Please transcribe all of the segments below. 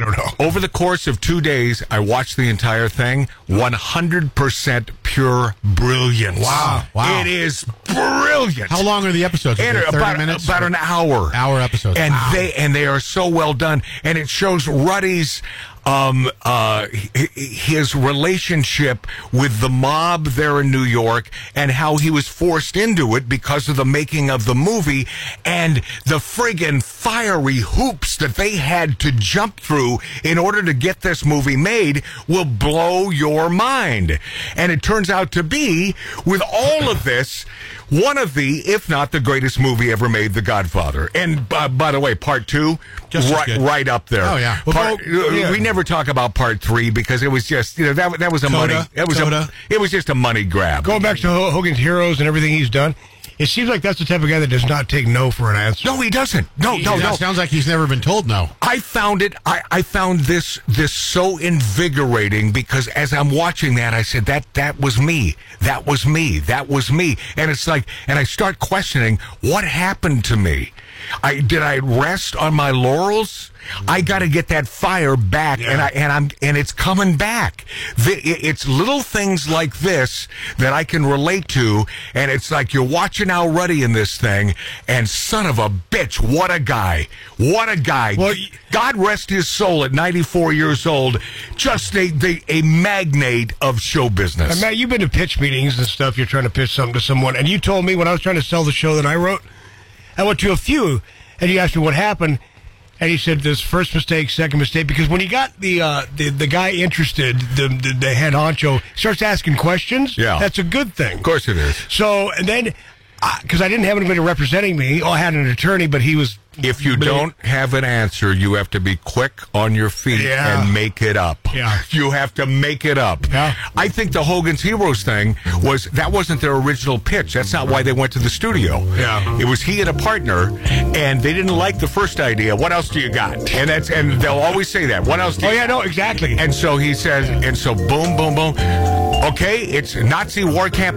don't know. Over the course of 2 days, I watched the entire thing. 100% pure brilliance. Wow. It is brilliant. How long are the episodes? And 30 minutes? About an hour. Hour episodes. And wow. they are so well done. And it shows Ruddy's his relationship with the mob there in New York and how he was forced into it because of the making of the movie and the friggin' fiery hoops that they had to jump through in order to get this movie made will blow your mind. And it turns out to be, with all of this, one of the, if not the greatest movie ever made, The Godfather. And by the way, part 2, right up there. Oh, yeah. We never talk about part 3 because it was just, that was a money. It was just a money grab. Going back to Hogan's Heroes and everything he's done, it seems like that's the type of guy that does not take no for an answer. No, he doesn't. No. Sounds like he's never been told no. I found this so invigorating because as I'm watching that, I said, that was me. That was me. That was me. And it's like, and I start questioning, what happened to me? Did I rest on my laurels? I got to get that fire back, and it's coming back. It's little things like this that I can relate to, and it's like you're watching Al Ruddy in this thing, and son of a bitch, what a guy! What a guy! Well, God rest his soul at 94 years old. Just a magnate of show business. And Matt, you've been to pitch meetings and stuff. You're trying to pitch something to someone, and you told me when I was trying to sell the show that I wrote, I went to a few, and you asked me what happened. And he said this first mistake, second mistake, because when he got the guy interested, the head honcho starts asking questions. Yeah, that's a good thing. Of course it is. So and then because I didn't have anybody representing me, I had an attorney, but he was. If you don't have an answer, you have to be quick on your feet and make it up. Yeah. You have to make it up. Yeah. I think the Hogan's Heroes thing wasn't their original pitch. That's not why they went to the studio. Yeah. It was he and a partner, and they didn't like the first idea. What else do you got? And they'll always say that. What else do you got? No, exactly. And so he says, and so boom, boom, boom. Okay, it's Nazi war camp,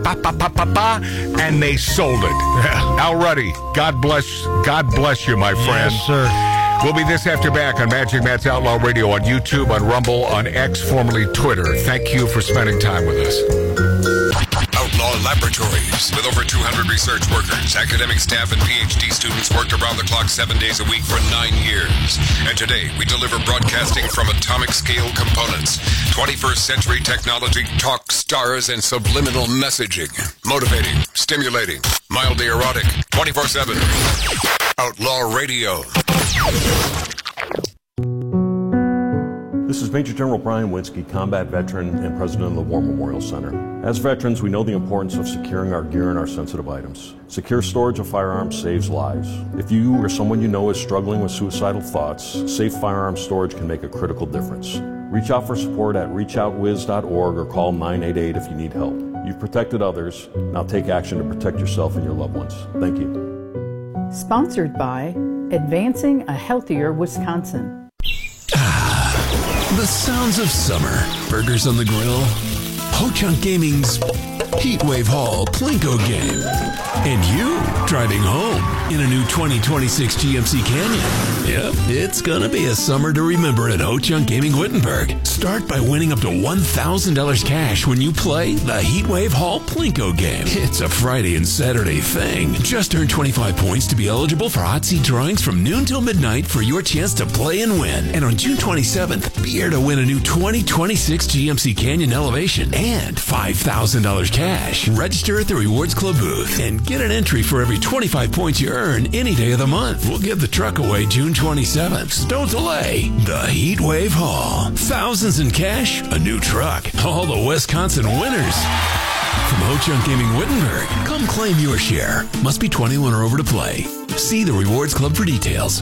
and they sold it. Yeah. Al Ruddy, God bless you, my friend. Yes, sir. We'll be this after back on Magic Matt's Outlaw Radio, on YouTube, on Rumble, on X, formerly Twitter. Thank you for spending time with us. Outlaw Laboratories. With over 200 research workers, academic staff, and PhD students worked around the clock 7 days a week for 9 years. And today, we deliver broadcasting from atomic scale components, 21st century technology, talk, stars, and subliminal messaging. Motivating, stimulating, mildly erotic, 24/7. Outlaw Radio. This is Major General Brian Winsky, combat veteran and president of the War Memorial Center. As veterans, we know the importance of securing our gear and our sensitive items. Secure storage of firearms saves lives. If you or someone you know is struggling with suicidal thoughts, safe firearm storage can make a critical difference. Reach out for support at reachoutwiz.org or call 988 if you need help. You've protected others. Now take action to protect yourself and your loved ones. Thank you. Sponsored by Advancing a Healthier Wisconsin. The sounds of summer. Burgers on the grill. Ho-Chunk Gaming's Heatwave Hall Plinko game. And you driving home in a new 2026 GMC Canyon. Yep, it's gonna be a summer to remember at Ho-Chunk Gaming Wittenberg. Start by winning up to $1,000 cash when you play the Heatwave Hall Plinko game. It's a Friday and Saturday thing. Just earn 25 points to be eligible for hot seat drawings from noon till midnight for your chance to play and win. And on June 27th, be here to win a new 2026 GMC Canyon Elevation and $5,000 cash. Register at the Rewards Club booth and get an entry for every 25 points you earn any day of the month. We'll give the truck away June 27th. So don't delay. The Heatwave Hall. Thousands in cash, a new truck. All the Wisconsin winners. From Ho-Chunk Gaming Wittenberg, come claim your share. Must be 21 or over to play. See the Rewards Club for details.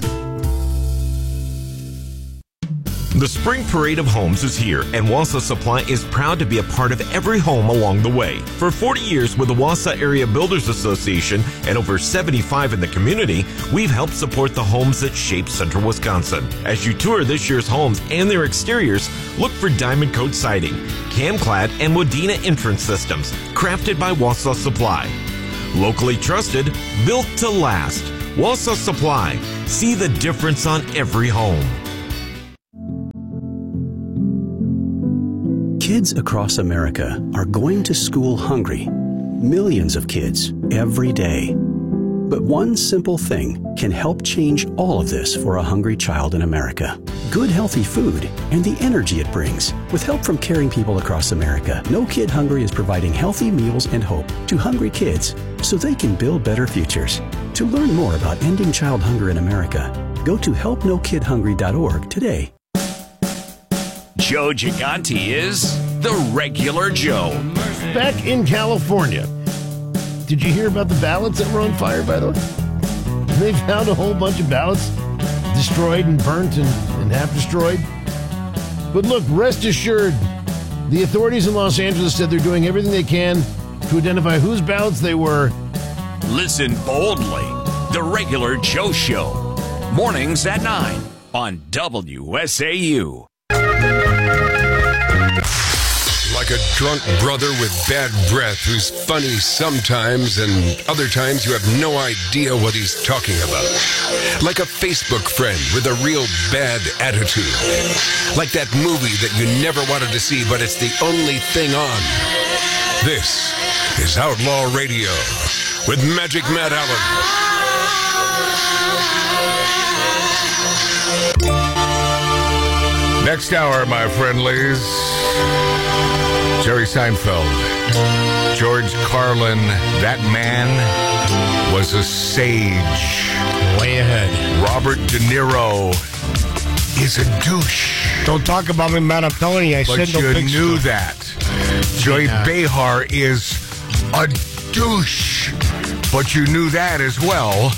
The Spring Parade of Homes is here, and Wausau Supply is proud to be a part of every home along the way. For 40 years with the Wausau Area Builders Association and over 75 in the community, we've helped support the homes that shape central Wisconsin. As you tour this year's homes and their exteriors, look for Diamond Coat siding, Camclad, and Modena entrance systems, crafted by Wausau Supply. Locally trusted, built to last. Wausau Supply. See the difference on every home. Kids across America are going to school hungry. Millions of kids every day. But one simple thing can help change all of this for a hungry child in America. Good, healthy food and the energy it brings. With help from caring people across America, No Kid Hungry is providing healthy meals and hope to hungry kids so they can build better futures. To learn more about ending child hunger in America, go to helpnokidhungry.org today. Joe Gigante is the regular Joe. Back in California, did you hear about the ballots that were on fire, by the way? They found a whole bunch of ballots destroyed and burnt and half destroyed. But look, rest assured, the authorities in Los Angeles said they're doing everything they can to identify whose ballots they were. Listen boldly. The regular Joe Show. Mornings at 9 on WSAU. Like a drunk brother with bad breath who's funny sometimes and other times you have no idea what he's talking about. Like a Facebook friend with a real bad attitude. Like that movie that you never wanted to see, but it's the only thing on. This is Outlaw Radio with Magic Matt Allen. Next hour, my friendlies, Jerry Seinfeld, George Carlin, that man was a sage. Way ahead. Robert De Niro is a douche. Don't talk about me, man. I'm telling you, I But said no you big knew stuff. that. Joy Behar is a douche. But you knew that as well.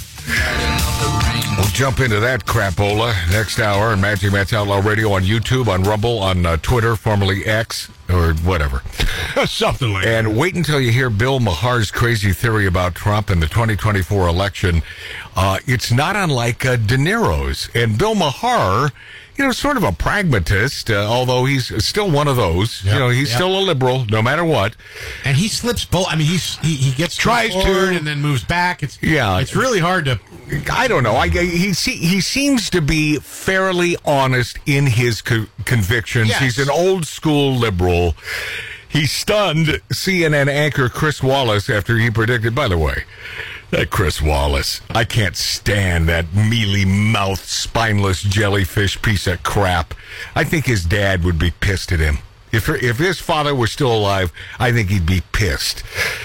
We'll jump into that crapola next hour on Magic Matt's Outlaw Radio on YouTube, on Rumble, on Twitter, formerly X, or whatever. Something like that. And wait until you hear Bill Maher's crazy theory about Trump and the 2024 election. It's not unlike De Niro's. And Bill Maher, sort of a pragmatist, although he's still one of those. Yep, he's still a liberal, no matter what. And he slips both. I mean, he gets Tries forward to. and then moves back. It's really hard to. I don't know. He seems to be fairly honest in his convictions. Yes. He's an old school liberal. He stunned CNN anchor Chris Wallace after he predicted, by the way, that Chris Wallace, I can't stand that mealy-mouthed, spineless jellyfish piece of crap. I think his dad would be pissed at him. If his father was still alive, I think he'd be pissed.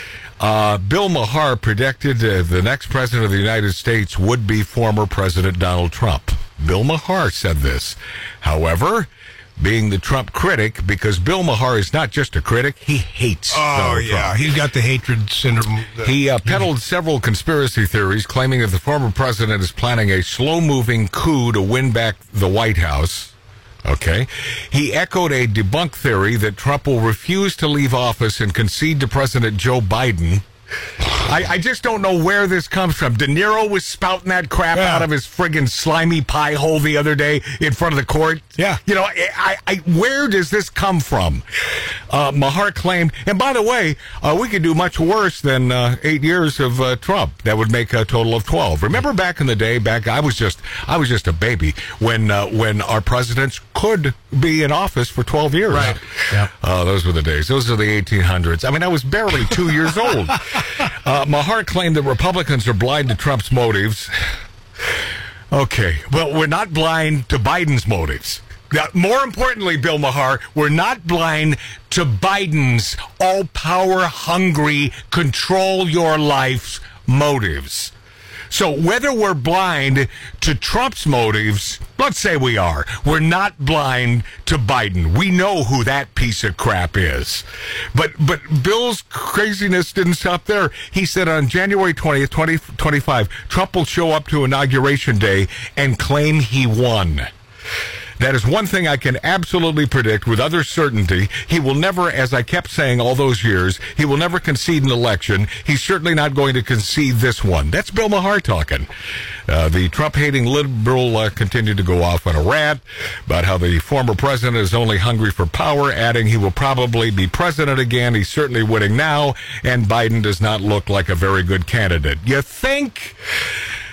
Bill Maher predicted the next president of the United States would be former President Donald Trump. Bill Maher said this. However, being the Trump critic, because Bill Maher is not just a critic, he hates Donald Trump. He's got the hatred syndrome. He peddled several conspiracy theories, claiming that the former president is planning a slow-moving coup to win back the White House. Okay. He echoed a debunked theory that Trump will refuse to leave office and concede to President Joe Biden. I just don't know where this comes from. De Niro was spouting that crap out of his friggin' slimy pie hole the other day in front of the court. Yeah. Where does this come from? Maher claimed, and by the way, we could do much worse than 8 years of Trump. That would make a total of 12. Remember back in the day, I was just a baby when our presidents could be in office for 12 years. Right. Yeah. Those were the days. Those are the 1800s. I mean, I was barely 2 years old. Maher claimed that Republicans are blind to Trump's motives. Okay, well, we're not blind to Biden's motives. Now, more importantly, Bill Maher, we're not blind to Biden's all-power hungry, control your life's motives. So whether we're blind to Trump's motives, let's say we are, we're not blind to Biden. We know who that piece of crap is. But Bill's craziness didn't stop there. He said on January 20th, 2025, Trump will show up to Inauguration Day and claim he won. That is one thing I can absolutely predict with utter certainty. He will never, as I kept saying all those years, he will never concede an election. He's certainly not going to concede this one. That's Bill Maher talking. The Trump-hating liberal continued to go off on a rant about how the former president is only hungry for power, adding he will probably be president again. He's certainly winning now, and Biden does not look like a very good candidate. You think?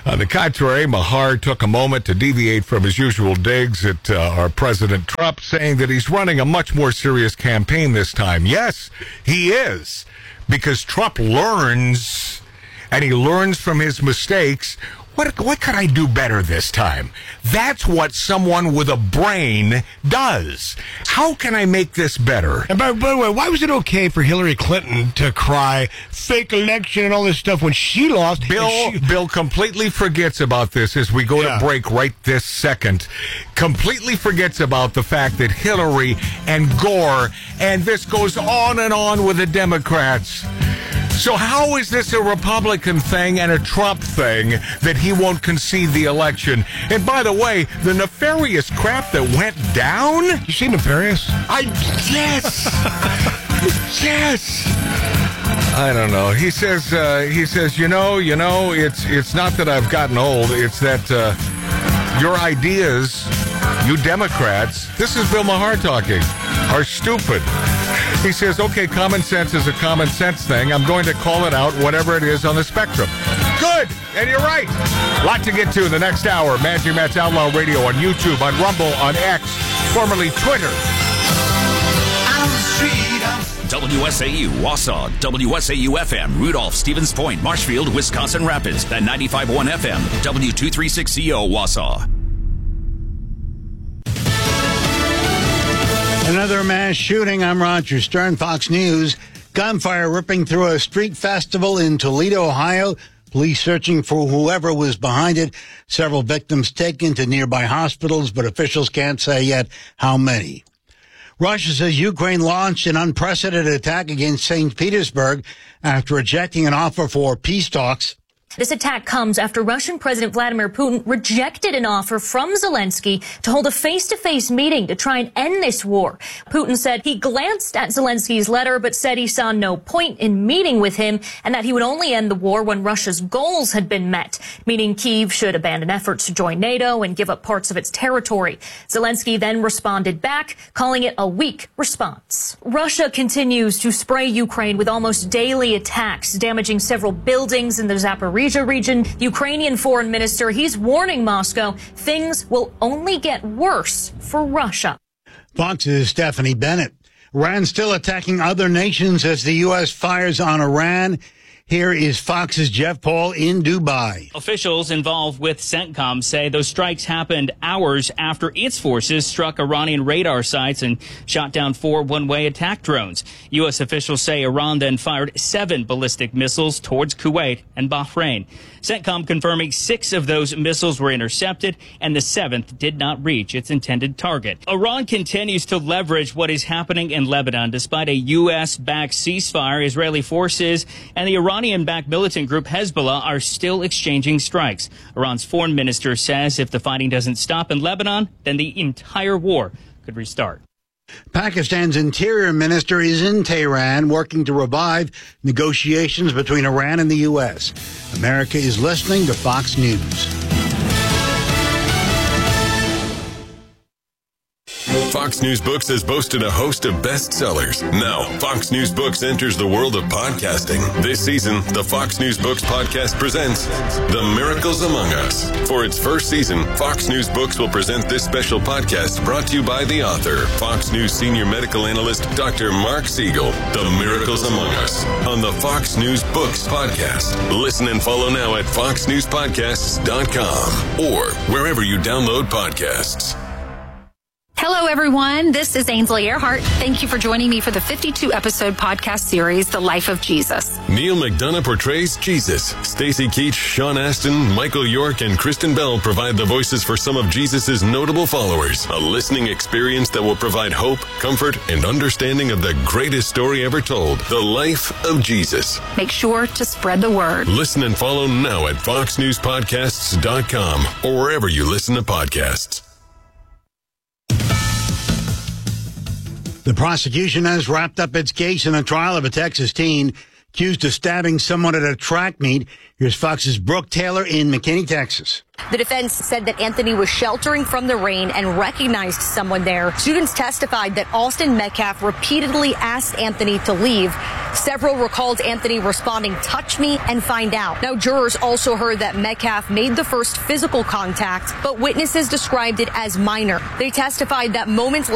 On the contrary, Mahar took a moment to deviate from his usual digs at our President Trump, saying that he's running a much more serious campaign this time. Yes, he is, because Trump learns, and he learns from his mistakes. What could I do better this time? That's what someone with a brain does. How can I make this better? And by the way, why was it okay for Hillary Clinton to cry fake election and all this stuff when she lost? Bill completely forgets about this as we go to break right this second. Completely forgets about the fact that Hillary and Gore, and this goes on and on with the Democrats. So how is this a Republican thing and a Trump thing that he won't concede the election? And by the way, the nefarious crap that went down? You see Nefarious? Yes. Yes. I don't know. He says, you know, it's not that I've gotten old. It's that your ideas, you Democrats, this is Bill Maher talking, are stupid. He says, okay, common sense is a common sense thing. I'm going to call it out, whatever it is on the spectrum. Good, and you're right. Lot to get to in the next hour. Managing Matt's Outlaw Radio on YouTube, on Rumble, on X, formerly Twitter. WSAU, Wausau, WSAU-FM, Rudolph, Stevens Point, Marshfield, Wisconsin Rapids, at 95.1 FM, W236CO, Wausau. Another mass shooting. I'm Roger Stern, Fox News. Gunfire ripping through a street festival in Toledo, Ohio. Police searching for whoever was behind it. Several victims taken to nearby hospitals, but officials can't say yet how many. Russia says Ukraine launched an unprecedented attack against St. Petersburg after rejecting an offer for peace talks. This attack comes after Russian President Vladimir Putin rejected an offer from Zelensky to hold a face-to-face meeting to try and end this war. Putin said he glanced at Zelensky's letter but said he saw no point in meeting with him and that he would only end the war when Russia's goals had been met, meaning Kyiv should abandon efforts to join NATO and give up parts of its territory. Zelensky then responded back, calling it a weak response. Russia continues to spray Ukraine with almost daily attacks, damaging several buildings in the Zaporizhzhia region. The Ukrainian foreign minister, he's warning Moscow things will only get worse for Russia. Fox's Stephanie Bennett. Iran still attacking other nations as the U.S. fires on Iran. Here is Fox's Jeff Paul in Dubai. Officials involved with CENTCOM say those strikes happened hours after its forces struck Iranian radar sites and shot down 4 one-way attack drones. U.S. officials say Iran then fired 7 ballistic missiles towards Kuwait and Bahrain. CENTCOM confirming 6 of those missiles were intercepted and the 7th did not reach its intended target. Iran continues to leverage what is happening in Lebanon. Despite a U.S.-backed ceasefire, Israeli forces and the Iranian-backed militant group Hezbollah are still exchanging strikes. Iran's foreign minister says if the fighting doesn't stop in Lebanon, then the entire war could restart. Pakistan's interior minister is in Tehran working to revive negotiations between Iran and the U.S. America is listening to Fox News. Fox News Books has boasted a host of bestsellers. Now, Fox News Books enters the world of podcasting. This season, the Fox News Books podcast presents The Miracles Among Us. For its first season, Fox News Books will present this special podcast brought to you by the author, Fox News senior medical analyst, Dr. Mark Siegel. The Miracles Among Us on the Fox News Books podcast. Listen and follow now at foxnewspodcasts.com or wherever you download podcasts. Hello, everyone. This is Ainsley Earhart. Thank you for joining me for the 52-episode podcast series, The Life of Jesus. Neil McDonough portrays Jesus. Stacey Keach, Sean Astin, Michael York, and Kristen Bell provide the voices for some of Jesus' notable followers. A listening experience that will provide hope, comfort, and understanding of the greatest story ever told, the life of Jesus. Make sure to spread the word. Listen and follow now at foxnewspodcasts.com or wherever you listen to podcasts. The prosecution has wrapped up its case in a trial of a Texas teen accused of stabbing someone at a track meet. Here's Fox's Brooke Taylor in McKinney, Texas. The defense said that Anthony was sheltering from the rain and recognized someone there. Students testified that Austin Metcalf repeatedly asked Anthony to leave. Several recalled Anthony responding, "Touch me and find out." Now, jurors also heard that Metcalf made the first physical contact, but witnesses described it as minor. They testified that moments